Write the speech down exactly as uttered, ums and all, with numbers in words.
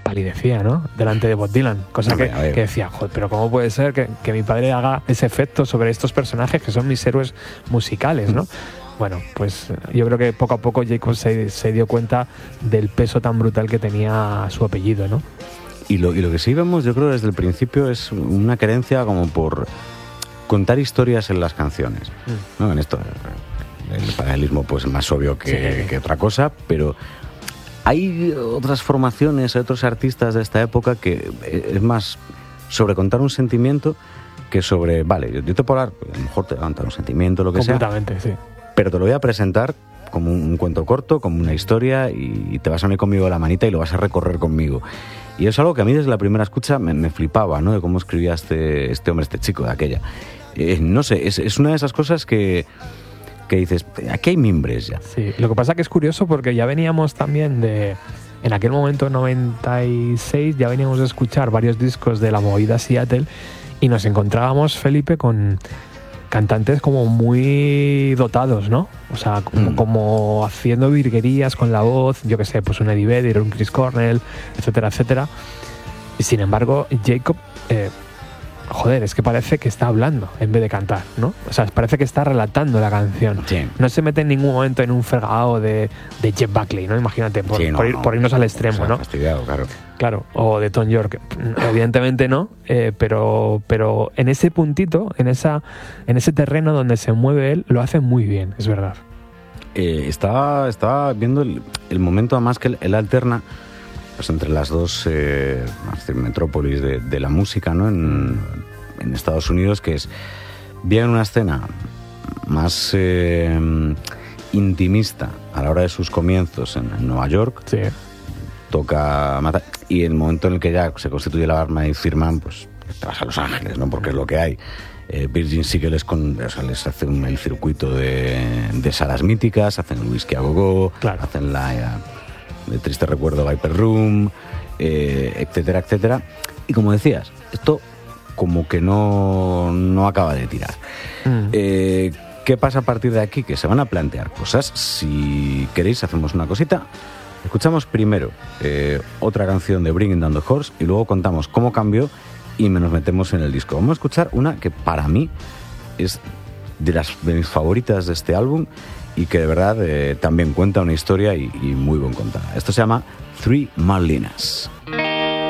palidecía, ¿no? Delante de Bob Dylan. Cosa Hombre, que, que decía, joder, pero ¿cómo puede ser que, que mi padre haga ese efecto sobre estos personajes que son mis héroes musicales, ¿no? Bueno, pues yo creo que poco a poco Jacob se, se dio cuenta del peso tan brutal que tenía su apellido, ¿no? Y lo, y lo que sí vemos, yo creo, desde el principio es una querencia como por contar historias en las canciones, ¿no? En esto, el paralelismo pues es más obvio que, sí. que otra cosa, pero hay otras formaciones, hay otros artistas de esta época que es más sobre contar un sentimiento que sobre, vale, yo, yo te puedo hablar, a lo mejor te va a contar un sentimiento, lo que sea. Completamente, sí. Pero te lo voy a presentar como un, un cuento corto, como una historia, y, y te vas a unir conmigo a la manita y lo vas a recorrer conmigo. Y es algo que a mí desde la primera escucha me, me flipaba, ¿no? De cómo escribía este, este hombre, este chico de aquella. Eh, no sé, es, es una de esas cosas que, que dices, aquí hay mimbres ya. Sí, lo que pasa que es curioso porque ya veníamos también de... En aquel momento, noventa y seis, ya veníamos de escuchar varios discos de la movida Seattle y nos encontrábamos, Felipe, con cantantes como muy dotados, ¿no? O sea, como, mm. como haciendo virguerías con la voz, yo qué sé, pues un Eddie Vedder, un Chris Cornell, etcétera, etcétera. Y sin embargo, Jacob, eh, joder, es que parece que está hablando en vez de cantar, ¿no? O sea, parece que está relatando la canción. Sí. No se mete en ningún momento en un fregado de, de Jeff Buckley, ¿no? Imagínate, por, sí, no, por, ir, no, por irnos al extremo, o sea, ¿no? Fastidiado, claro. Claro, o de Tom York. Evidentemente no, eh, pero, pero en ese puntito, en, esa, en ese terreno donde se mueve él, lo hace muy bien, es verdad. Eh, estaba, estaba viendo el, el momento además que él, él alterna pues, entre las dos eh, metrópolis de, de la música, ¿no? En, en Estados Unidos, que es bien una escena más eh, intimista a la hora de sus comienzos en, en Nueva York. Sí. Toca matar, y el momento en el que ya se constituye la Batman y firman, pues te vas a Los Ángeles, ¿no? Porque es lo que hay. Eh, Virgin sí que les, con, o sea, les hacen el circuito de, de salas míticas, hacen el whisky a gogo, claro. hacen la ya, de triste recuerdo Viper Room, eh, etcétera, etcétera. Y como decías, esto como que no, no acaba de tirar. Mm. Eh, ¿Qué pasa a partir de aquí? Que se van a plantear cosas. Si queréis, hacemos una cosita. Escuchamos primero eh, otra canción de Bringing Down the Horse y luego contamos cómo cambió y nos metemos en el disco. Vamos a escuchar una que para mí es de las de mis favoritas de este álbum y que de verdad eh, también cuenta una historia y, y muy bien contada. Esto se llama Three Marlinas.